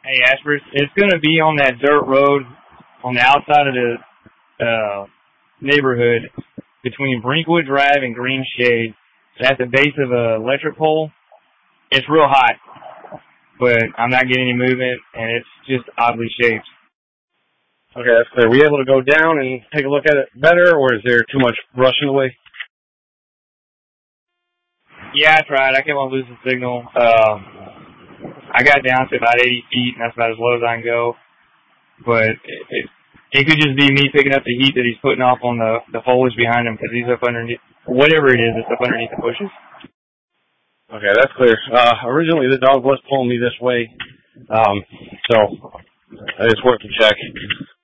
Hey, Asper, it's going to be on that dirt road on the outside of the neighborhood between Brinkwood Drive and Green Shade. It's at the base of an electric pole. It's real hot, but I'm not getting any movement, and it's just oddly shaped. Okay, that's clear. Were you able to go down and take a look at it better, or is there too much brushing away? Yeah, I tried. I kept on losing signal. I got down to about 80 feet, and that's about as low as I can go. But it could just be me picking up the heat that he's putting off on the foliage behind him because he's up underneath, whatever it is, it's up underneath the bushes. Okay, that's clear. Originally, the dog was pulling me this way, so it's worth a check.